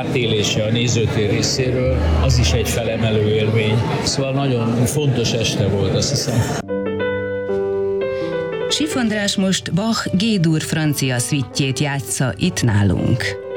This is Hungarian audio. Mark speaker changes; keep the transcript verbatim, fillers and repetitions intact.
Speaker 1: átélése a nézőtér részéről, az is egy felemelő élmény. Szóval nagyon fontos este volt, azt hiszem.
Speaker 2: Sif András most Bach G-dur francia szvittjét játsza itt nálunk.